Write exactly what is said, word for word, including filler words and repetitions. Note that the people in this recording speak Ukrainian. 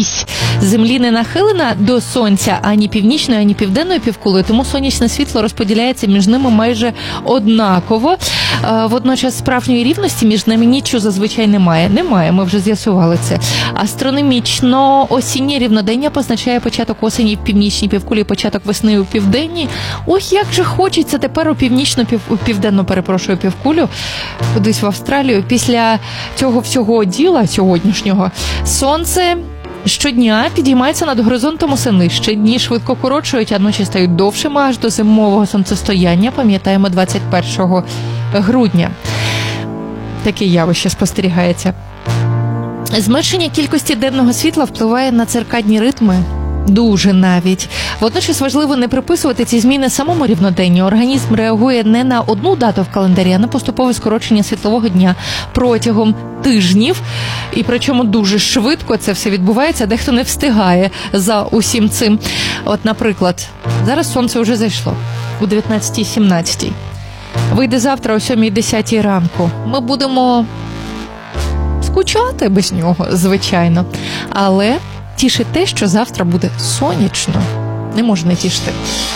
вісь Землі не нахилена до Сонця ані північною, ані південною півкулею, тому сонячне світло розподіляється між ними майже однаково. Водночас справжньої рівності між ними нічого зазвичай немає. Немає, ми вже з'ясували це. Астрономічно осіннє рівнодення позначає початок осені в північній півкулі, початок весни у південній. Ох, як же хочеться тепер у північну, пів... у південну, перепрошую, півкулю, кудись в Австралію. Після цього всього діла сьогоднішнього сонце щодня підіймається над горизонтом усе нижче. Дні швидко коротшують, а ночі стають довшими аж до зимового сонцестояння, пам'ятаємо, двадцять першого грудня. Таке явище спостерігається. Зменшення кількості денного світла впливає на циркадні ритми. Дуже навіть. Водночас важливо не приписувати ці зміни самому рівноденню. Організм реагує не на одну дату в календарі, а на поступове скорочення світлового дня протягом тижнів. І причому дуже швидко це все відбувається, дехто не встигає за усім цим. От, наприклад, зараз сонце вже зайшло у дев'ятнадцятій сімнадцятій. Вийде завтра о сьомій десятій ранку. Ми будемо скучати без нього, звичайно. Але тішить те, що завтра буде сонячно. Не можна не тішити.